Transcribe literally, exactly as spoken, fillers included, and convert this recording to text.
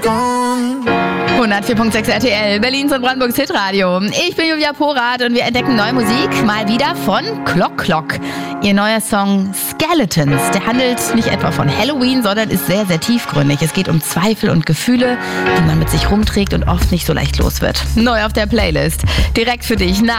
hundertvier Komma sechs R T L, Berlins und Brandenburgs Hitradio. Ich bin Julia Porath und wir entdecken neue Musik, mal wieder von Clock Clock. Ihr neuer Song Skeletons, der handelt nicht etwa von Halloween, sondern ist sehr, sehr tiefgründig. Es geht um Zweifel und Gefühle, die man mit sich rumträgt und oft nicht so leicht los wird. Neu auf der Playlist. Direkt für dich nach